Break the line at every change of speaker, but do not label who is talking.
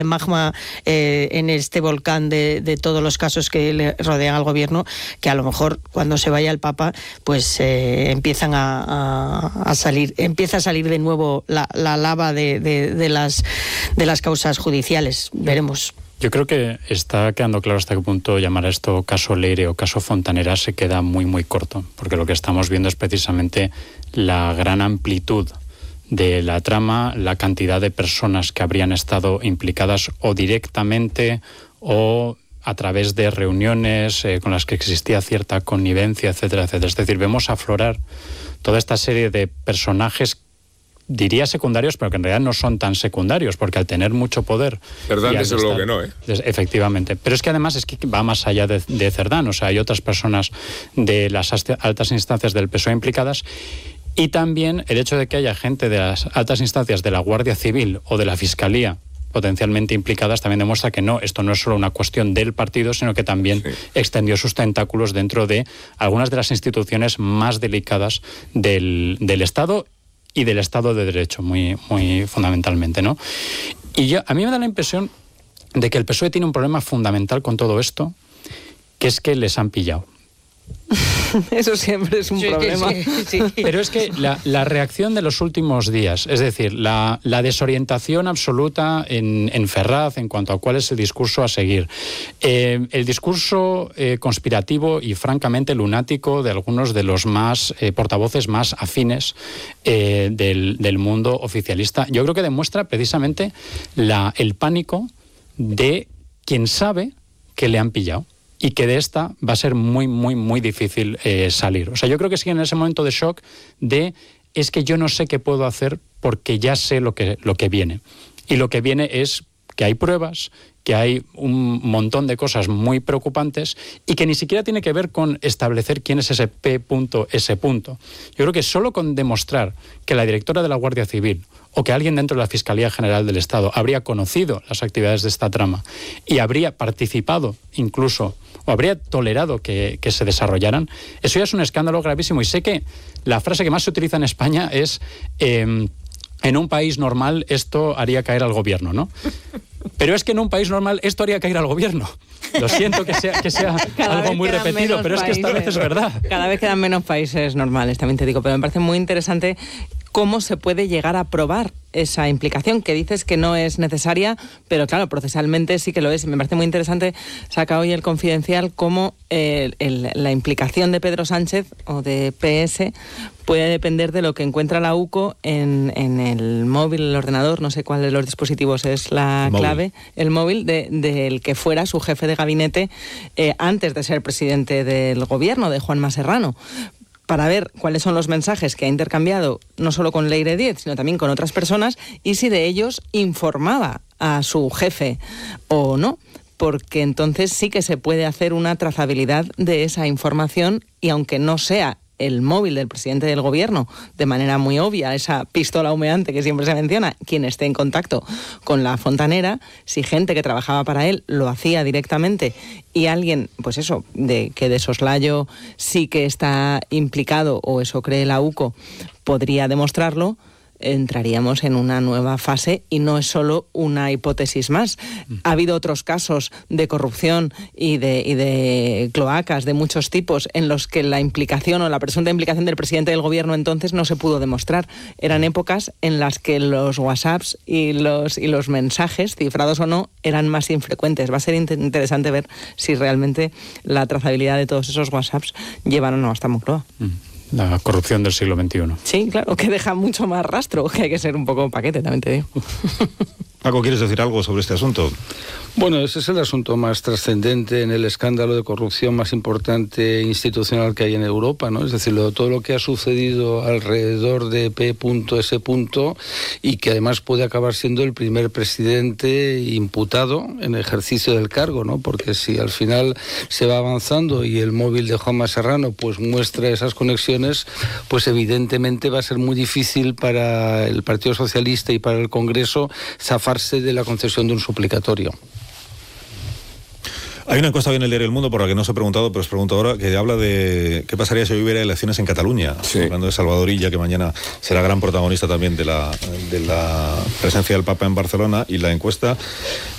magma en este volcán de todos los casos que le rodean al gobierno, que a lo mejor cuando se vaya el Papa pues empieza a salir de nuevo la lava de las causas judiciales. Veremos.
Yo creo que está quedando claro hasta qué punto llamar a esto caso Leire o caso Fontanera se queda muy, muy corto, porque lo que estamos viendo es precisamente la gran amplitud de la trama, la cantidad de personas que habrían estado implicadas o directamente o a través de reuniones con las que existía cierta connivencia, etcétera, etcétera. Es decir, vemos aflorar toda esta serie de personajes, diría secundarios, pero que en realidad no son tan secundarios, porque al tener mucho poder...
Cerdán, desde luego que no, ¿eh?
Efectivamente. Pero es que además es que va más allá de Cerdán. O sea, hay otras personas de las altas instancias del PSOE implicadas. Y también el hecho de que haya gente de las altas instancias de la Guardia Civil o de la Fiscalía potencialmente implicadas también demuestra que esto no es solo una cuestión del partido, sino que también extendió sus tentáculos dentro de algunas de las instituciones más delicadas del Estado y del Estado de Derecho, muy, muy fundamentalmente, ¿no? Y a mí me da la impresión de que el PSOE tiene un problema fundamental con todo esto, que es que les han pillado.
Eso siempre es un problema.
Sí. Pero es que la reacción de los últimos días, es decir, la desorientación absoluta en Ferraz en cuanto a cuál es el discurso a seguir, el discurso conspirativo y francamente lunático de algunos de los portavoces más afines del mundo oficialista, yo creo que demuestra precisamente el pánico de quien sabe que le han pillado y que de esta va a ser muy, muy, muy difícil salir. O sea, yo creo que siguen en ese momento de shock es que yo no sé qué puedo hacer porque ya sé lo que viene. Y lo que viene es que hay pruebas, que hay un montón de cosas muy preocupantes y que ni siquiera tiene que ver con establecer quién es ese P.S. Yo creo que solo con demostrar que la directora de la Guardia Civil o que alguien dentro de la Fiscalía General del Estado habría conocido las actividades de esta trama y habría participado incluso o habría tolerado que se desarrollaran, eso ya es un escándalo gravísimo. Y sé que la frase que más se utiliza en España es en un país normal esto haría caer al gobierno, ¿no? Pero es que en un país normal esto haría caer al gobierno. Lo siento que sea algo muy repetido, pero es que esta vez es verdad.
Cada vez quedan menos países normales, también te digo, pero me parece muy interesante cómo se puede llegar a probar esa implicación, que dices que no es necesaria, pero claro, procesalmente sí que lo es. Y me parece muy interesante, saca hoy el Confidencial, cómo la implicación de Pedro Sánchez o de PS puede depender de lo que encuentra la UCO en el móvil, el ordenador, no sé cuál de los dispositivos es la clave, el móvil del que fuera su jefe de gabinete antes de ser presidente del gobierno, de Juanma Serrano, para ver cuáles son los mensajes que ha intercambiado no solo con Leire Díez, sino también con otras personas, y si de ellos informaba a su jefe o no, porque entonces sí que se puede hacer una trazabilidad de esa información, y aunque no sea el móvil del presidente del gobierno, de manera muy obvia, esa pistola humeante que siempre se menciona, quien esté en contacto con la fontanera, si gente que trabajaba para él lo hacía directamente y alguien, pues eso, que de soslayo sí que está implicado, o eso cree la UCO, podría demostrarlo, entraríamos en una nueva fase y no es solo una hipótesis más. Ha habido otros casos de corrupción y de cloacas de muchos tipos en los que la implicación o la presunta implicación del presidente del gobierno entonces no se pudo demostrar. Eran épocas en las que los WhatsApps y los mensajes, cifrados o no, eran más infrecuentes. Va a ser interesante ver si realmente la trazabilidad de todos esos WhatsApps llevan o no hasta Moncloa.
La corrupción del siglo XXI.
Sí, claro, que deja mucho más rastro, que hay que ser un poco paquete, también te digo.
Paco, ¿quieres decir algo sobre este asunto?
Bueno, ese es el asunto más trascendente en el escándalo de corrupción más importante institucional que hay en Europa, ¿no? Es decir, todo lo que ha sucedido alrededor de P.S. y que además puede acabar siendo el primer presidente imputado en ejercicio del cargo, ¿no? Porque si al final se va avanzando y el móvil de Juanma Serrano pues muestra esas conexiones, pues evidentemente va a ser muy difícil para el Partido Socialista y para el Congreso zafarse de la concesión de un suplicatorio.
Hay una encuesta hoy en el diario El Mundo por la que no os he preguntado, pero os pregunto ahora, que habla de qué pasaría si hoy hubiera elecciones en Cataluña. Sí. Hablando de Salvador Illa, que mañana será gran protagonista también de la presencia del Papa en Barcelona, y la encuesta